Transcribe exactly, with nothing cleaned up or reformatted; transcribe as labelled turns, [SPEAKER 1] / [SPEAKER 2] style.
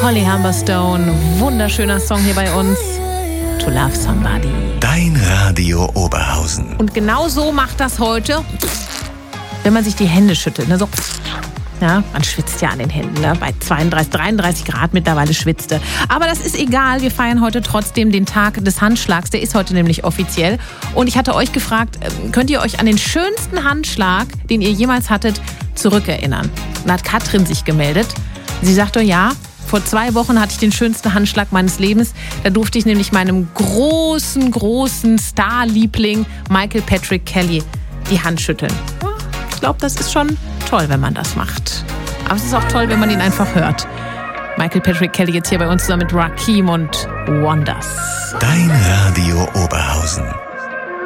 [SPEAKER 1] Holly Humberstone, wunderschöner Song hier bei uns. To Love Somebody.
[SPEAKER 2] Dein Radio Oberhausen.
[SPEAKER 1] Und genau so macht das heute, wenn man sich die Hände schüttelt. Ne? So. Ja, man schwitzt ja an den Händen, ne? Bei zweiunddreißig, dreiunddreißig Grad mittlerweile schwitzte. Aber das ist egal, wir feiern heute trotzdem den Tag des Handschlags. Der ist heute nämlich offiziell. Und ich hatte euch gefragt, könnt ihr euch an den schönsten Handschlag, den ihr jemals hattet, zurückerinnern? Da hat Katrin sich gemeldet. Sie sagte, ja, vor zwei Wochen hatte ich den schönsten Handschlag meines Lebens. Da durfte ich nämlich meinem großen, großen Starliebling Michael Patrick Kelly die Hand schütteln. Ich glaube, das ist schon toll, wenn man das macht. Aber es ist auch toll, wenn man ihn einfach hört. Michael Patrick Kelly jetzt hier bei uns zusammen mit Rakim und Wonders.
[SPEAKER 2] Dein Radio Oberhausen.